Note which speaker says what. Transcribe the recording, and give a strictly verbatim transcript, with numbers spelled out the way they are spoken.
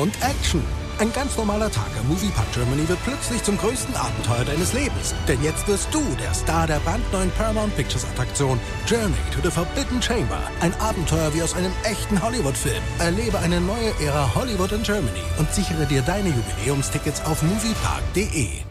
Speaker 1: und Action. Ein ganz normaler Tag am Moviepark Germany wird plötzlich zum größten Abenteuer deines Lebens. Denn jetzt wirst du der Star der brandneuen Paramount Pictures Attraktion Journey to the Forbidden Chamber. Ein Abenteuer wie aus einem echten Hollywood-Film. Erlebe eine neue Ära Hollywood in Germany und sichere dir deine Jubiläumstickets auf moviepark punkt de.